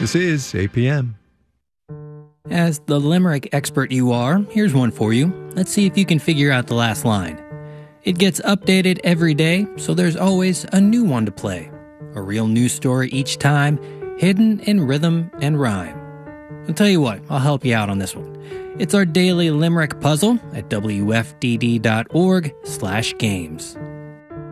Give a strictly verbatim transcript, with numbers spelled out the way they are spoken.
This is A P M. As the limerick expert you are, here's one for you. Let's see if you can figure out the last line. It gets updated every day, so there's always a new one to play. A real news story each time, hidden in rhythm and rhyme. I'll tell you what, I'll help you out on this one. It's our daily limerick puzzle at W F D D dot org slash games.